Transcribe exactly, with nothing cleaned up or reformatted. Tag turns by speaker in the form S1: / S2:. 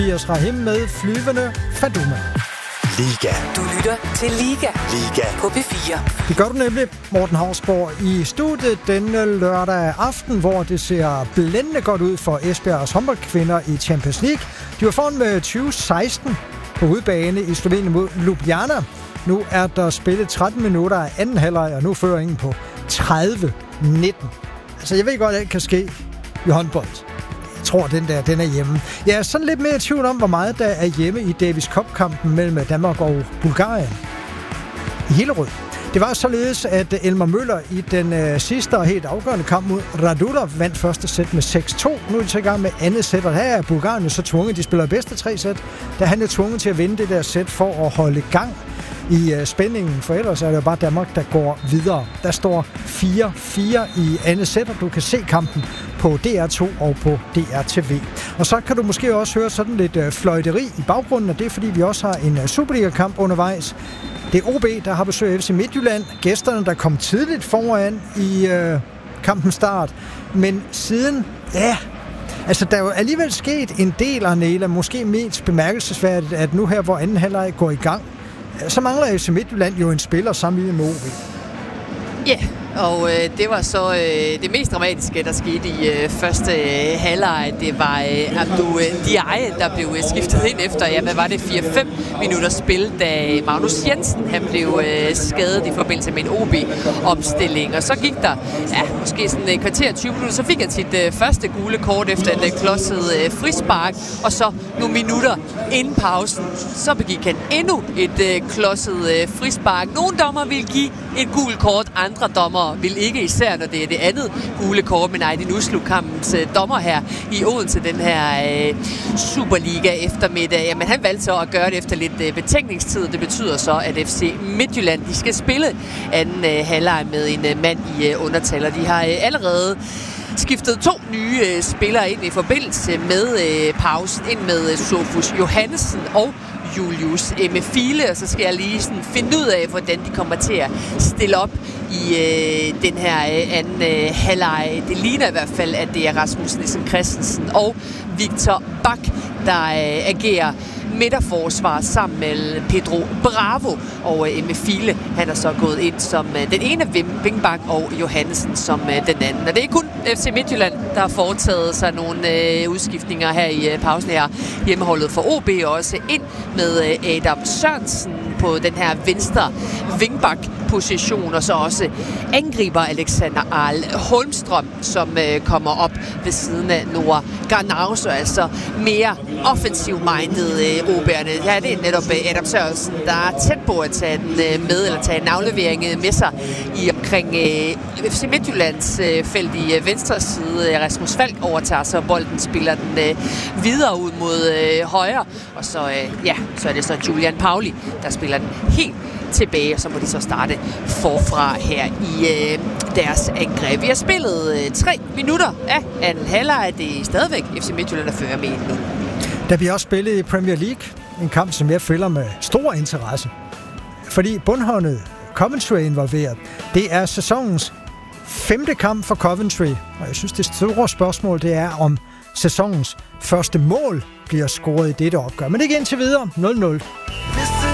S1: Tobias Rahim med Flyvende Faduma.
S2: Liga.
S3: Du lytter til Liga.
S2: Liga.
S3: På P fire.
S1: Det gør du nemlig, Morten Hausborg, i studiet denne lørdag aften, hvor det ser blændende godt ud for Esbjergs håndboldkvinder i Champions League. De var foran med tyve seksten på udebane i Slovenien mod Ljubljana. Nu er der spillet tretten minutter af anden halvleg, og nu fører ingen på tredive nitten. Altså, jeg ved godt, at det kan ske i håndbold. Jeg tror, den der, den er hjemme. Jeg er sådan lidt mere i tvivl om, hvor meget der er hjemme i Davis Cup-kampen mellem Danmark og Bulgarien. I Hillerød. Det var således, at Elmer Møller i den øh, sidste og helt afgørende kamp mod Radulov vandt første sæt med seks to. Nu er de så i gang med andet sæt, og her er Bulgarien så tvunget. De spiller bedste tre sæt, da han er tvunget til at vinde det der sæt for at holde gang i øh, spændingen, for ellers er det jo bare Danmark, der går videre. Der står fire fire i andet sæt, og du kan se kampen på D R to og på D R T V. Og så kan du måske også høre sådan lidt øh, fløjteri i baggrunden, og det er fordi, vi også har en øh, Superliga-kamp undervejs. Det er O B, der har besøg af F C Midtjylland. Gæsterne, der kom tidligt foran i øh, kampens start. Men siden, ja, altså der er jo alligevel sket en del, Arnela, måske mest bemærkelsesværdigt, at nu her, hvor anden halvleg går i gang, så mangler F C Midtjylland jo en spiller sammenlignet med O B.
S4: Ja, yeah, og øh, det var så øh, det mest dramatiske, der skete i øh, første øh, halvleg. Det var øh, Abdou øh, Diaye, der blev øh, skiftet ind efter, ja, hvad var det, fire fem minutter spil, da Magnus Jensen han blev øh, skadet i forbindelse med en O B-opstilling. Og så gik der, ja, måske sådan et kvarter tyve minutter, så fik han sit øh, første gule kort efter en øh, klodset øh, frispark, og så nogle minutter inden pausen, så begik han endnu et øh, klodset øh, frispark. Nogle dommer ville give et gult kort, andre dommer vil ikke, især når det er det andet gule kort, men Aydin Uslu-kampens øh, dommer her i Odense, den her øh, Superliga eftermiddag. Jamen, han valgte så at gøre det efter lidt øh, betænkningstid. Det betyder så, at F C Midtjylland, de skal spille anden øh, halvleg med en øh, mand i øh, undertal, og de har øh, allerede skiftet to nye øh, spillere ind i forbindelse med øh, pausen, ind med øh, Sofus Johannessen og Julius Emefile, og så skal jeg lige sådan finde ud af, hvordan de kommer til at stille op i øh, den her øh, anden øh, halvleg. Det ligner i hvert fald, at det er Rasmus Nielsen Christensen og Victor Bak, der øh, agerer midterforsvar sammen med Pedro Bravo, og øh, Emefile, han er så gået ind som øh, den ene Vingbak, og Johannessen som øh, den anden. Og det er kun F C Midtjylland, der har foretaget sig nogle øh, udskiftninger her i øh, pausen her. Hjemmeholdet for O B også ind med øh, Adam Sørensen på den her venstre Vingbak-position, og så også angriber Alexander Ahl Holmstrøm, som øh, kommer op ved siden af Noah Garnauso, altså mere offensiv-minded øh, O B'erne. Ja, det er netop øh, Adam Sørensen, der er tæt på at tage den øh, med, eller tage en aflevering øh, med sig i omkring øh, F C Midtjyllands øh, felt i øh, venstre side. Rasmus Falk overtager så bolden, spiller den øh, videre ud mod øh, højre, og så, øh, ja, så er det så Julian Pauli, der spiller den helt tilbage, og så må de så starte forfra her i øh, deres angreb. Vi har spillet øh, tre minutter af anden halvleg. Det er stadigvæk F C Midtjylland, der fører med en nu.
S1: Der bliver også spillet i Premier League, en kamp, som jeg følger med stor interesse. Fordi bundholdet Coventry er involveret. Det er sæsonens femte kamp for Coventry, og jeg synes, det store spørgsmål, det er, om sæsonens første mål bliver scoret i dette opgør. Men det er indtil videre nul nul.